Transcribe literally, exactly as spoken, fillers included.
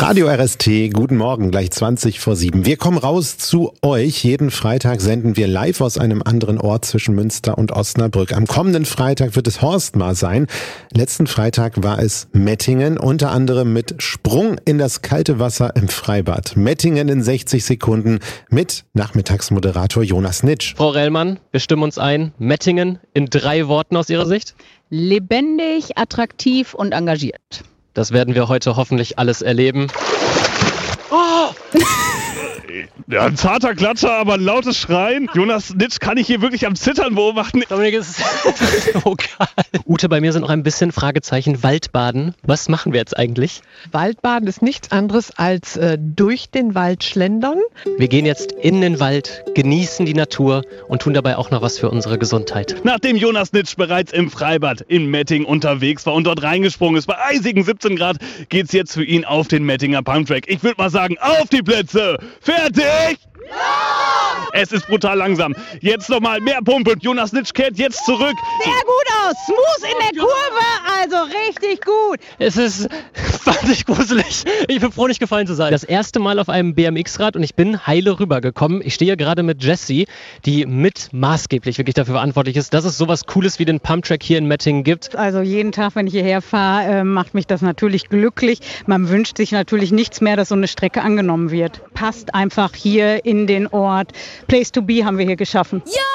Radio R S T, guten Morgen, gleich zwanzig vor sieben. Wir kommen raus zu euch. Jeden Freitag senden wir live aus einem anderen Ort zwischen Münster und Osnabrück. Am kommenden Freitag wird es Horstmar sein. Letzten Freitag war es Mettingen, unter anderem mit Sprung in das kalte Wasser im Freibad. Mettingen in sechzig Sekunden mit Nachmittagsmoderator Jonas Nitsch. Frau Rellmann, wir stimmen uns ein. Mettingen in drei Worten aus Ihrer Sicht? Lebendig, attraktiv und engagiert. Das werden wir heute hoffentlich alles erleben. Oh! Ja, ein zarter Klatscher, aber ein lautes Schreien. Jonas Nitsch kann ich hier wirklich am Zittern beobachten. Dominik, es ist so geil. Ute, bei mir sind noch ein bisschen Fragezeichen. Waldbaden. Was machen wir jetzt eigentlich? Waldbaden ist nichts anderes als äh, durch den Wald schlendern. Wir gehen jetzt in den Wald, genießen die Natur und tun dabei auch noch was für unsere Gesundheit. Nachdem Jonas Nitsch bereits im Freibad in Mettingen unterwegs war und dort reingesprungen ist, bei eisigen siebzehn Grad, geht's jetzt für ihn auf den Mettinger Pumptrack. Ich würde mal sagen, auf die Plätze! Fertig! Ja! Es ist brutal langsam. Jetzt nochmal mehr Pumpe. Jonas Nitsch kehrt jetzt zurück. Sehr gut aus. Smooth in der Kurve. Also richtig gut. Es ist wahnsinnig gruselig. Ich bin froh, nicht gefallen zu sein. Das erste Mal auf einem B M X-Rad und ich bin heile rübergekommen. Ich stehe gerade mit Jessie, die mit maßgeblich wirklich dafür verantwortlich ist, dass es sowas Cooles wie den Pumptrack hier in Mettingen gibt. Also jeden Tag, wenn ich hierher fahre, äh, macht mich das natürlich glücklich. Man wünscht sich natürlich nichts mehr, dass so eine Strecke angenommen wird. Passt einfach hier in den Ort. Place to be haben wir hier geschaffen. Ja!